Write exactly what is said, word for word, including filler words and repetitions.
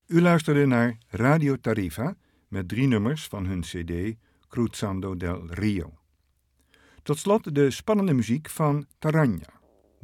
U luisterde naar Radio Tarifa met drie nummers van hun cd Cruzando del Rio. Tot slot de spannende muziek van Taranja.